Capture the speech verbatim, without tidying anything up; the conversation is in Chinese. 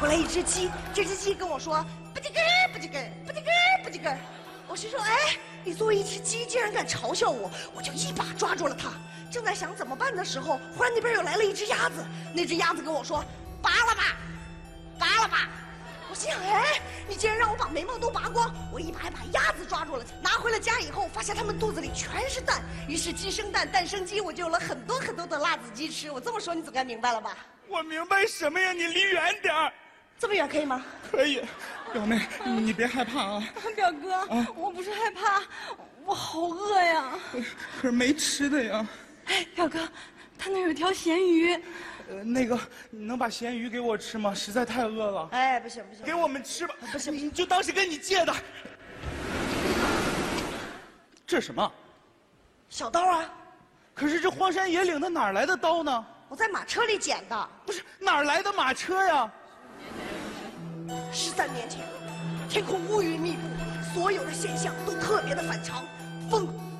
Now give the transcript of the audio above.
过来一只鸡，这只鸡跟我说不叽咯不叽咯不叽咯不叽咯。我心说，哎，你作为一只鸡，竟然敢嘲笑我，我就一把抓住了它。正在想怎么办的时候，忽然那边又来了一只鸭子，那只鸭子跟我说拔了吧，拔了吧。我心想，哎，你竟然让我把眉毛都拔光！我一把把鸭子抓住了，拿回了家以后，发现它们肚子里全是蛋，于是鸡生蛋，蛋生鸡，我就有了很多很多的辣子鸡吃。我这么说，你总该明白了吧？ 我明白什么呀？你离远点儿。 这么远可以吗？ 可以，表妹，你别害怕啊。 表哥，啊、我不是害怕，我好饿呀。 可是没吃的呀。 哎，表哥，他那有条咸鱼。 呃，那个，你能把咸鱼给我吃吗？实在太饿了。 哎，不行不行， 给我们吃吧。 不行， 你就当是跟你借的。这是什么？ 小刀啊。 可是这荒山野岭的哪儿来的刀呢？ 我在马车里捡的。 不是，哪儿来的马车呀？ 十三年前，天空乌云密布，所有的现象都特别的反常，风。